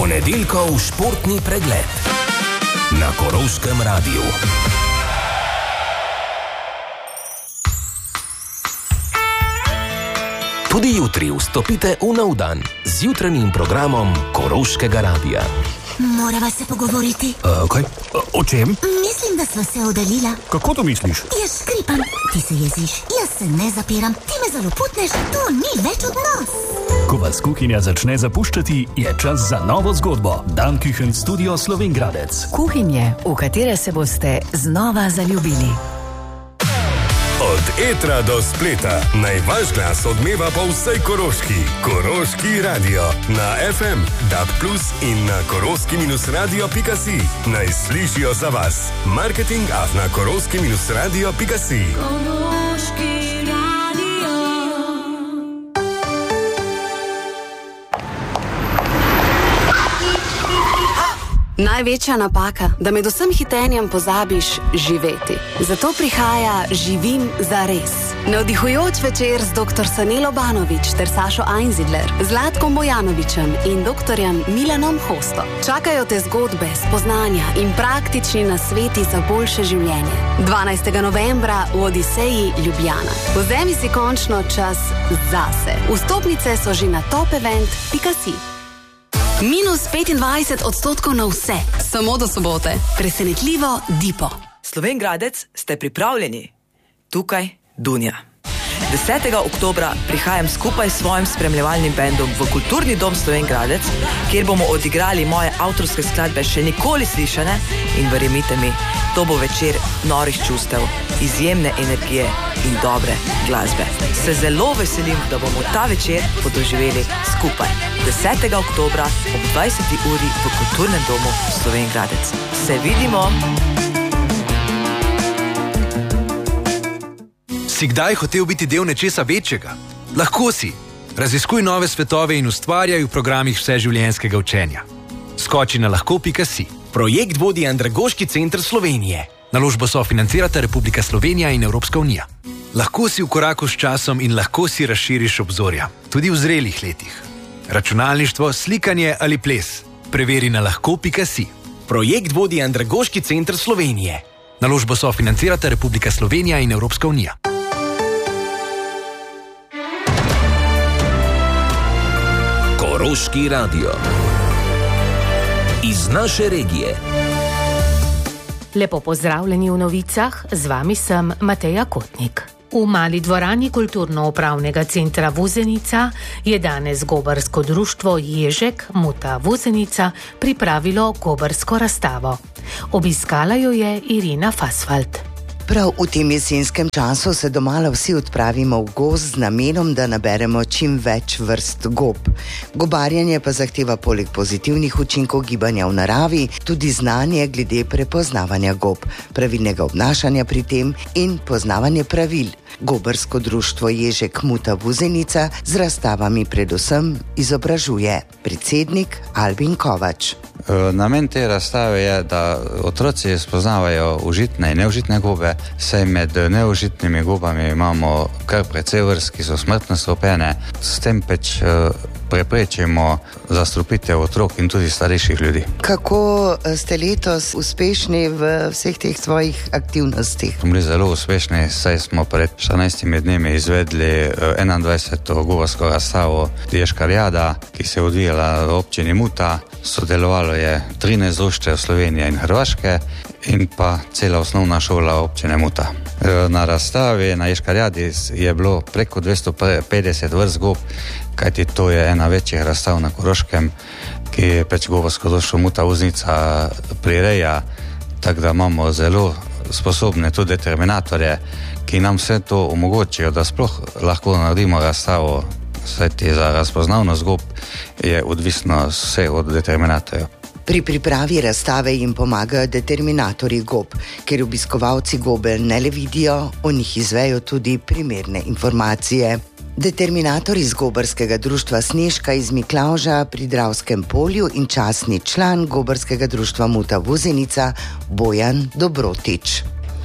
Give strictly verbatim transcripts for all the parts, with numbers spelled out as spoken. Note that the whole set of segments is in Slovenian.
Ponedeljkov športni pregled na Koroškem radiju. Tudi jutri vstopite v nov dan z jutranjim programom Koroškega radija. Morava se pogovoriti. Uh, kaj? Uh, o čem? Mislim, da sva se oddaljila. Kako to misliš? Jaz škripam, ti se jeziš, jaz se ne zapiram, ti me zaloputneš, to ni več odnos. Ko vas kuhinja začne zapuščati, je čas za novo zgodbo. Dan Küchen Studio Slovenj Gradec. Kuhinje, v katere se boste znova zaljubili. Od etra do spleta, naj vaš glas odmeva po vsej Koroški. Koroški radio na ef em, D A B plus in na koroški radio pika si. Naj slišijo za vas. Marketing afna koroški radio pika si. Koroški radio. Največja napaka, da med vsem hitenjem pozabiš živeti. Zato prihaja Živim zares. Navdihujoč večer z doktor Sanelo Banović ter Sašo Einzidler, Zlatkom Bojanovićem in doktorjem Milanom Hosto. Čakajo te zgodbe, spoznanja in praktični nasveti za boljše življenje. dvanajstega novembra v Odiseji Ljubljana. Vzemi si končno čas zase. Vstopnice so že na topevent pika si. Minus petindvajset odstotkov na vse, samo do sobote. Presenetljivo Dipo. Slovenj Gradec, ste pripravljeni? Tukaj Dunja. desetega oktobra prihajam skupaj s svojim spremljevalnim bendom v Kulturni dom Slovenj Gradec, kjer bomo odigrali moje avtorske skladbe še nikoli slišane in verjemite mi, to bo večer norih čustev, izjemne energije in dobre glasbe. Se zelo veselim, da bomo ta večer podoživeli skupaj. desetega oktobra ob dvajseti uri v Kulturnem domu Slovenj Gradec. Se vidimo! Si kdaj hotel biti del nečesa večjega? Lahko si. Raziskuj nove svetove in ustvarjaj v programih vseživljenjskega učenja. Skoči na lahko pika si. Projekt vodi Andragoški center Slovenije. Naložbo sofinancirata Republika Slovenija in Evropska unija. Lahko si v koraku s časom in lahko si razširiš obzorja, tudi v zrelih letih. Računalništvo, slikanje ali ples. Preveri na lahko pika si. Projekt vodi Andragoški center Slovenije. Naložbo sofinancirata Republika Slovenija in Evropska unija. Koroški radio. Iz naše regije. Lepo pozdravljeni v novicah, z vami sem Mateja Kotnik. V mali dvorani Kulturno-upravnega centra Vuzenica je danes gobarsko društvo Ježek Muta Vuzenica pripravilo gobarsko razstavo. Obiskala jo je Irina Fasfalt. Prav v tem jesenskem času se domala vsi odpravimo v gozd z namenom, da naberemo čim več vrst gob. Gobarjenje pa zahteva poleg pozitivnih učinkov gibanja v naravi tudi znanje glede prepoznavanja gob, pravilnega obnašanja pri tem in poznavanje pravil. Gobarsko društvo Ježek Muta Vuzenica z razstavami predvsem izobražuje. Predsednik Albin Kovač. Namen te razstave je, da otroci spoznavajo užitne in neužitne gobe, saj med neužitnimi gobami imamo kar precej vrst, ki so smrtno strupene, s tem pač preprečimo zastrupitev otrok in tudi starejših ljudi. Kako ste letos uspešni v vseh teh svojih aktivnostih? Smo bili zelo uspešni, saj smo pred štirinajstimi dnevi izvedli enaindvajseto gobarsko razstavo Ješkarjada, ki se je odvijala v občini Muta. Sodelovalo je trinajst društev Slovenije in Hrvaške in pa cela osnovna šola občine Muta. Na razstavi na Ješkarjadi je bilo preko dvesto petdeset vrst gob, kajti to je ena večjih razstav na Koroškem, ki je pač gobarsko društvo Muta Vuzenica prireja, tako da imamo zelo sposobne tudi determinatorje, ki nam vse to omogočijo, da sploh lahko naredimo razstavo. Saj ti za razpoznavnost gob je odvisno vse od determinatorjev. Pri pripravi razstave jim pomagajo determinatorji gob, ker obiskovalci gobe ne le vidijo, o njih izvejo tudi primerne informacije. Determinator iz gobarskega društva Snežka iz Miklavža pri Dravskem polju in častni član gobarskega društva Muta Vuzenica Bojan Dobrotič.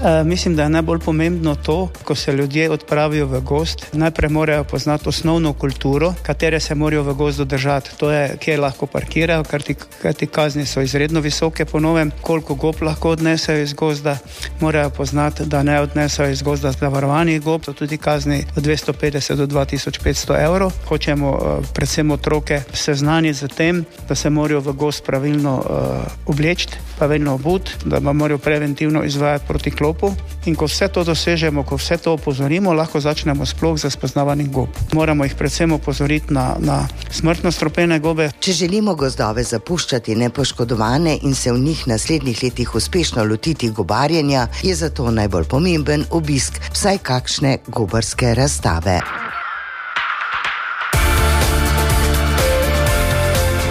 E, mislim, da je najbolj pomembno to, ko se ljudje odpravijo v gozd, najprej morajo poznati osnovno kulturo, katere se morajo v gozdu držati. To je, kje lahko parkirajo, ker ti, ker ti kazni so izredno visoke po novem, koliko gob lahko odnesejo iz gozda, morajo poznati, da ne odnesejo iz gozda zavarovanih gob, to tudi kazni od dvesto petdeset do dva tisoč petsto evrov. Hočemo uh, predvsem otroke seznaniti z tem, da se morajo v gozd pravilno uh, obleči, pravilno obuti, da morajo preventivno izvajati proti klopu. In ko vse to dosežemo, ko vse to opozorimo, lahko začnemo sploh za spoznavanjem gob. Moramo jih predvsem opozoriti na, na smrtno strupene gobe. Če želimo gozdove zapuščati nepoškodovane in se v njih naslednjih letih uspešno lotiti gobarjenja, je zato najbolj pomemben obisk vsaj kakšne gobarske razstave.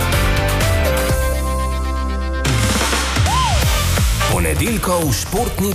Ponedeljkov športni